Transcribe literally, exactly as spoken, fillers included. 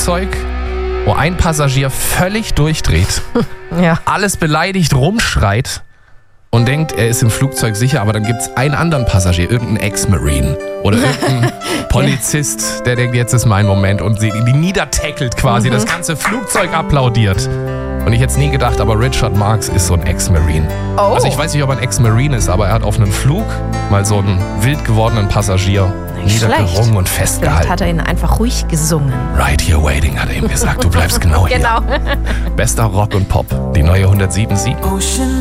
Flugzeug, wo ein Passagier völlig durchdreht, Ja. alles beleidigt rumschreit und denkt, er ist im Flugzeug sicher, aber dann gibt es einen anderen Passagier, irgendeinen Ex-Marine oder irgendeinen Polizist, der denkt, jetzt ist mein Moment und sie die niedertackelt quasi, Mhm. das ganze Flugzeug applaudiert. Und ich hätte es nie gedacht, aber Richard Marx ist so ein Ex-Marine. Oh. Also ich weiß nicht, ob er ein Ex-Marine ist, aber er hat auf einem Flug mal so einen wild gewordenen Passagier Nicht niedergerungen schlecht. und Vielleicht festgehalten. hat er ihn einfach ruhig gesungen. Right here waiting, hat er ihm gesagt. Du bleibst genau hier. Genau. Bester Rock und Pop, die neue hundertsieben Komma sieben. Ocean